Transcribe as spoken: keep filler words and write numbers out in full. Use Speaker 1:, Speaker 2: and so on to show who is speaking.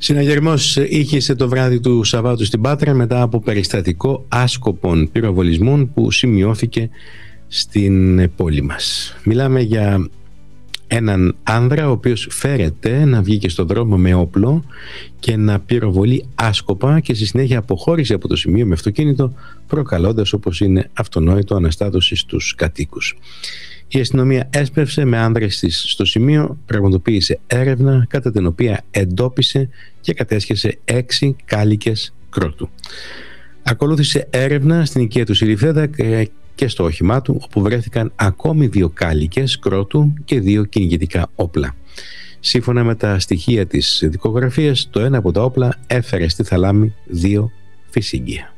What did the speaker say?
Speaker 1: Συναγερμός ήχησε το βράδυ του Σαββάτου στην Πάτρα μετά από περιστατικό άσκοπων πυροβολισμών που σημειώθηκε στην πόλη μας. Μιλάμε για έναν άνδρα ο οποίος φέρεται να βγήκε στον δρόμο με όπλο και να πυροβολεί άσκοπα και στη συνέχεια αποχώρησε από το σημείο με αυτοκίνητο, προκαλώντας, όπως είναι αυτονόητο, αναστάτωση στους κατοίκους. Η αστυνομία έσπευσε με άνδρες της στο σημείο, πραγματοποίησε έρευνα κατά την οποία εντόπισε και κατέσχεσε έξι κάλικες κρότου. Ακολούθησε έρευνα στην οικία του Σιριφέδα και στο όχημά του, όπου βρέθηκαν ακόμη δύο κάλικες κρότου και δύο κυνηγητικά όπλα. Σύμφωνα με τα στοιχεία της δικογραφίας, το ένα από τα όπλα έφερε στη θαλάμη δύο φυσίγγια.